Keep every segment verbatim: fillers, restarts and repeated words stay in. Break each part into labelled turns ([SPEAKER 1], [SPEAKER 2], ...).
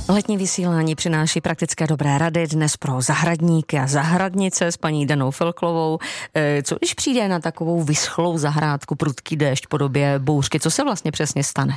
[SPEAKER 1] Letní vysílání přináší praktické dobré rady dnes pro zahradníky a zahradnice s paní Danou Felklovou. Co když přijde na takovou vyschlou zahrádku prudký déšť v podobě bouřky, co se vlastně přesně stane?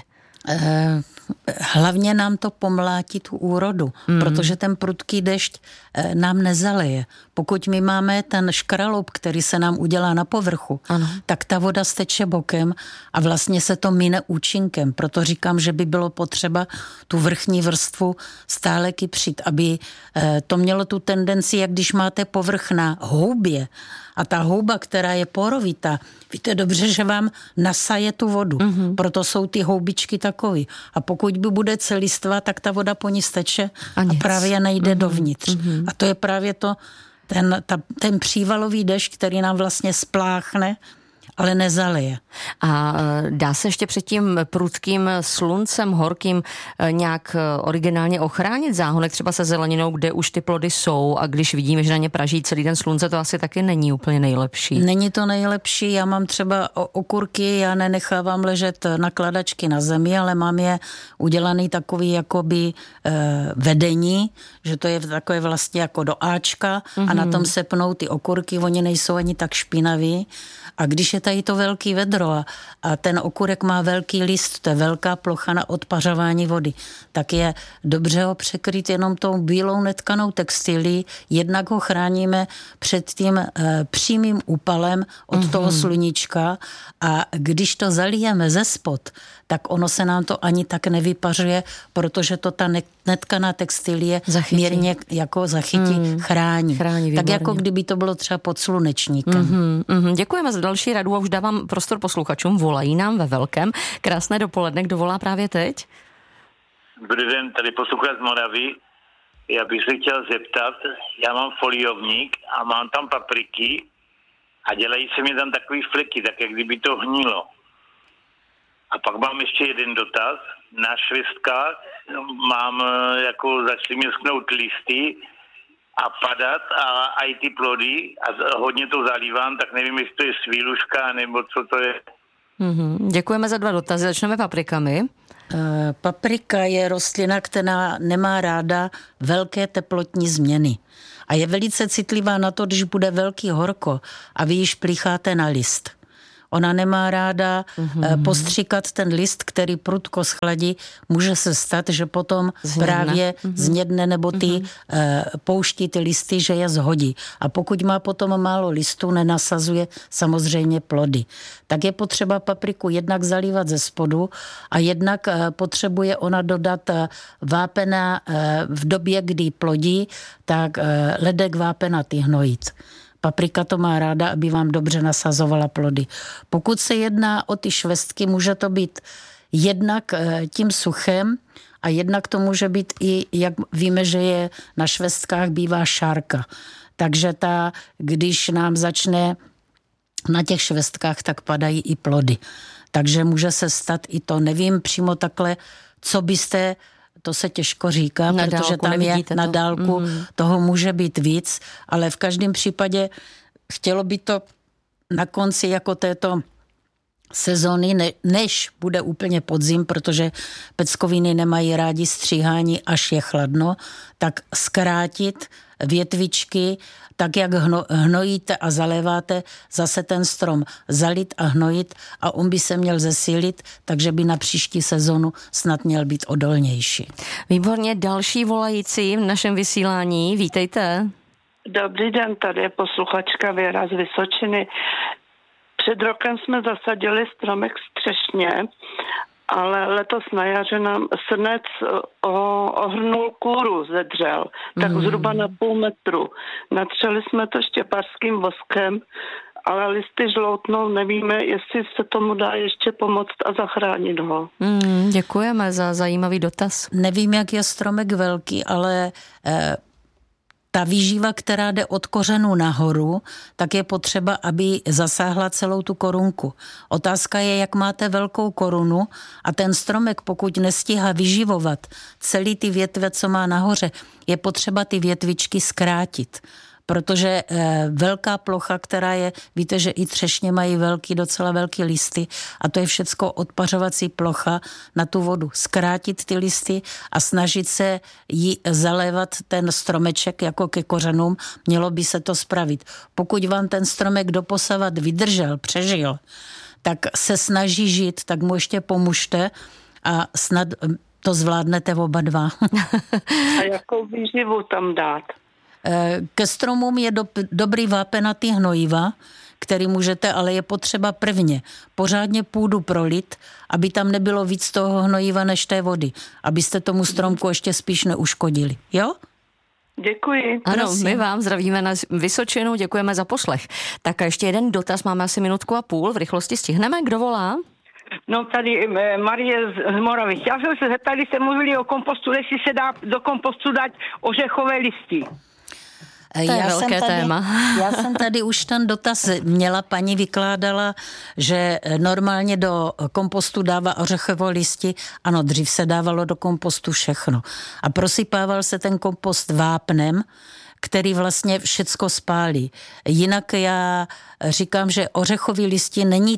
[SPEAKER 2] Eh, hlavně nám to pomlátí tu úrodu, mm. protože ten prudký dešť eh, nám nezaleje. Pokud my máme ten škraloup, který se nám udělá na povrchu, ano. tak ta voda steče bokem a vlastně se to mine účinkem. Proto říkám, že by bylo potřeba tu vrchní vrstvu stále kypřit, aby eh, to mělo tu tendenci, jak když máte povrch na houbě, a ta houba, která je porovitá, víte dobře, že vám nasaje tu vodu. Mm-hmm. Proto jsou ty houbičky takový. A pokud by bude celistvá, tak ta voda po ní steče a, a právě nejde mm-hmm. dovnitř. Mm-hmm. A to je právě to, ten, ta, ten přívalový dešť, který nám vlastně spláchne, ale nezaleje.
[SPEAKER 1] A dá se ještě před tím prudkým sluncem horkým nějak originálně ochránit záhonek třeba se zeleninou, kde už ty plody jsou a když vidíme, že na ně praží celý den slunce, to asi taky není úplně nejlepší.
[SPEAKER 2] Není to nejlepší, já mám třeba okurky, já nenechávám ležet nakladačky na zemi, ale mám je udělaný takový jakoby eh, vedení, že to je takové vlastně jako do áčka mm-hmm. a na tom se pnou ty okurky, oni nejsou ani tak špinaví. A když je tady to velký vedro a, a ten okurek má velký list, to je velká plocha na odpařování vody, tak je dobře ho překryt jenom tou bílou netkanou textilí, jednak ho chráníme před tím e, přímým úpalem od mm-hmm. toho sluníčka a když to zalijeme ze spod, tak ono se nám to ani tak nevypařuje, protože to ta netkaná textilie zachytí. Mírně jako zachytí, mm. chrání. chrání tak jako kdyby to bylo třeba pod slunečníkem.
[SPEAKER 1] Mm-hmm, mm-hmm. Děkujeme za další radu a už dávám prostor posluchačům. Volají nám ve velkém. Krásné dopoledne. Kdo volá právě teď?
[SPEAKER 3] Dobrý den, tady posluchač z Moravy. Já bych se chtěl zeptat, já mám foliovník a mám tam papriky a dělají se mi tam takový fleky, tak jak kdyby to hnilo. A pak mám ještě jeden dotaz. Na švestkách mám, jako začaly mě schnout listy a padat a i ty plody a hodně to zalívám, tak nevím, jestli to je svíluška nebo co to je.
[SPEAKER 1] Mm-hmm. Děkujeme za dva dotazy. Začneme paprikami.
[SPEAKER 2] E, paprika je rostlina, která nemá ráda velké teplotní změny. A je velice citlivá na to, když bude velký horko a vy již plicháte na list. Ona nemá ráda mm-hmm. postříkat ten list, který prudko schladí. Může se stát, že potom znědne. právě mm-hmm. znědne nebo ty mm-hmm. uh, pouští ty listy, že je zhodí. A pokud má potom málo listů, nenasazuje samozřejmě plody. Tak je potřeba papriku jednak zalívat ze spodu a jednak uh, potřebuje ona dodat uh, vápena uh, v době, kdy plodí, tak uh, ledek vápenatý hnojit. Paprika to má ráda, aby vám dobře nasazovala plody. Pokud se jedná o ty švestky, může to být jednak tím suchem a jednak to může být i, jak víme, že je na švestkách bývá šárka. Takže ta, když nám začne na těch švestkách, tak padají i plody. Takže může se stát i to, nevím přímo takhle, co byste... To se těžko říká, na protože dálku, tam je na to. dálku, mm. toho může být víc, ale v každém případě chtělo by to na konci jako této sezóny, ne, než bude úplně podzim, protože peckoviny nemají rádi stříhání, až je chladno, tak zkrátit větvičky, tak jak hno, hnojíte a zaléváte, zase ten strom zalit a hnojit a on by se měl zesílit, takže by na příští sezonu snad měl být odolnější.
[SPEAKER 1] Výborně, další volající v našem vysílání, vítejte.
[SPEAKER 4] Dobrý den, tady je posluchačka Věra z Vysočiny. Před rokem jsme zasadili stromek střešně, ale letos na jaře nám srnec ohrnul kůru ze dřel, tak mm. zhruba na půl metru. Natřeli jsme to štěpařským voskem, ale listy žloutnou, nevíme, jestli se tomu dá ještě pomoct a zachránit ho.
[SPEAKER 1] Mm, děkujeme za zajímavý dotaz.
[SPEAKER 2] Nevím, jak je stromek velký, ale... Eh, Ta výživa, která jde od kořenu nahoru, tak je potřeba, aby zasáhla celou tu korunku. Otázka je, jak máte velkou korunu a ten stromek, pokud nestíhá vyživovat celý ty větve, co má nahoře, je potřeba ty větvičky zkrátit. protože e, velká plocha, která je, víte, že i třešně mají velký, docela velký listy a to je všecko odpařovací plocha na tu vodu. Zkrátit ty listy a snažit se jí zalévat ten stromeček jako ke kořenům, mělo by se to spravit. Pokud vám ten stromek doposavat vydržel, přežil, tak se snaží žít, tak mu ještě pomůžte a snad to zvládnete oba dva.
[SPEAKER 4] A jakou výživu tam dát?
[SPEAKER 2] Ke stromům je do, dobrý vápenatý hnojiva, který můžete, ale je potřeba prvně pořádně půdu prolit, aby tam nebylo víc toho hnojiva než té vody, abyste tomu stromku ještě spíš neuškodili. Jo?
[SPEAKER 4] Děkuji.
[SPEAKER 1] Ano,
[SPEAKER 2] prosím.
[SPEAKER 1] my vám zdravíme na Vysočinu, děkujeme za poslech. Tak a ještě jeden dotaz, máme asi minutku a půl, v rychlosti stihneme, kdo volá?
[SPEAKER 5] No tady Marie z Moravy. Chtěla jsem se zeptat, když jste mluvili o kompostu, jestli se dá do kompostu dát ořechové listy.
[SPEAKER 1] To je
[SPEAKER 2] já
[SPEAKER 1] velké
[SPEAKER 2] jsem tady,
[SPEAKER 1] téma.
[SPEAKER 2] Já jsem tady už ten dotaz měla, paní vykládala, že normálně do kompostu dává ořechové listy. Ano, dřív se dávalo do kompostu všechno. A prosypával se ten kompost vápnem, který vlastně všecko spálí. Jinak já říkám, že ořechový listy není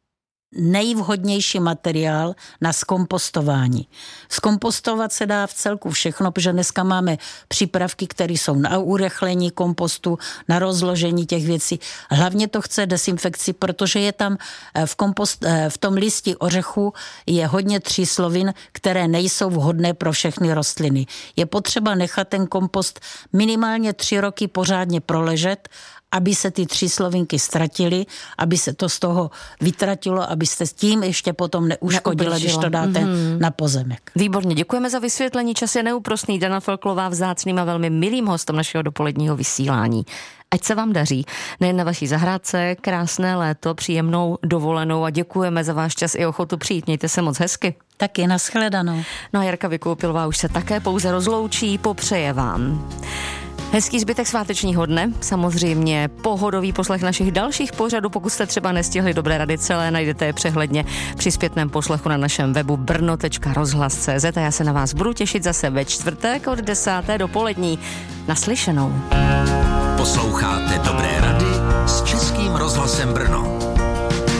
[SPEAKER 2] nejvhodnější materiál na zkompostování. Zkompostovat se dá v celku všechno, protože dneska máme přípravky, které jsou na urychlení kompostu, na rozložení těch věcí. Hlavně to chce dezinfekci, protože je tam v, kompost, v tom listi ořechu je hodně tříslovin, které nejsou vhodné pro všechny rostliny. Je potřeba nechat ten kompost minimálně tři roky pořádně proležet, aby se ty tři slovinky ztratily, aby se to z toho vytratilo, abyste s tím ještě potom neuškodili, když to dáte mm-hmm. na pozemek.
[SPEAKER 1] Výborně, děkujeme za vysvětlení. Čas je neúprosný. Dana Felklová, vzácným a velmi milým hostem našeho dopoledního vysílání. Ať se vám daří, nejen na vaší zahrádce, krásné léto, příjemnou dovolenou a děkujeme za váš čas i ochotu přijít. Mějte se moc hezky.
[SPEAKER 2] Taky, nashledanou.
[SPEAKER 1] No a Jarka Vykoupilová už se také pouze rozloučí, popřeje vám hezký zbytek svátečního dne, samozřejmě pohodový poslech našich dalších pořadů, pokud jste třeba nestihli Dobré rady celé, najdete je přehledně při zpětném poslechu na našem webu brno tečka rozhlas tečka cé zet a já se na vás budu těšit zase ve čtvrtek od desáté dopolední. Naslyšenou.
[SPEAKER 6] Posloucháte Dobré rady s Českým rozhlasem Brno.